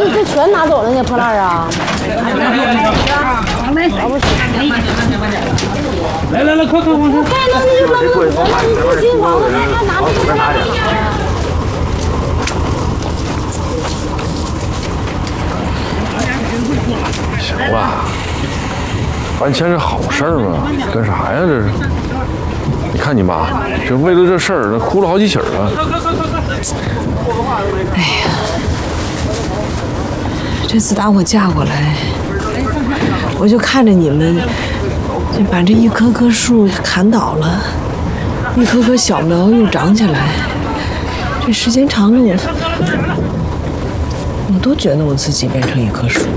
这全拿走了那破烂啊！ 来，快，往上！ 再扔就扔了，扔新房子，还拿这破烂干啥？ 行吧，搬迁是好事儿吗？干啥呀？这是？你看你妈，这为了这事儿，哭了好几起了。 哎呀，这自打我嫁过来，我就看着你们，就把这一棵棵树砍倒了，一棵棵小苗又长起来。这时间长了，我都觉得我自己变成一棵树。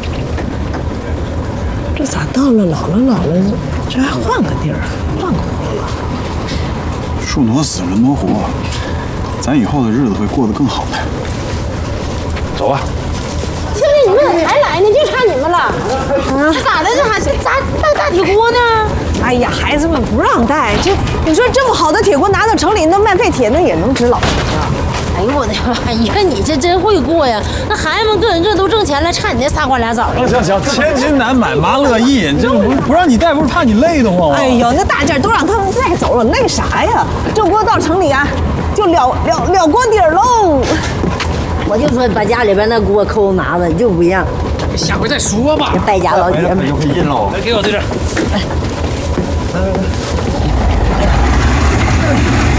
这咋到了老了，这还换个地儿，换个活了？ 树挪死，人挪活，咱以后的日子会过得更好的。 走吧。 现在你们俩才来呢，就差你们了。这咋的？这还咋带大铁锅呢？ 哎呀，孩子们不让带，你说这么好的铁锅拿到城里，那卖废铁那也能值老钱啊！ 哎呦我的妈！你看你这真会过呀！那孩子们个人都挣钱了，差你那仨瓜俩枣的。 行，千金难买妈乐意，这不让你带，不是怕你累得慌吗？ 哎呦，那大件都让他们带走了，那啥呀？这锅到城里啊，就了锅底儿喽。 我就说把家里边那锅抠拿着，你就不让。 下回再说吧。 败家老姐们就可以印喽。 来，给我这点。 来。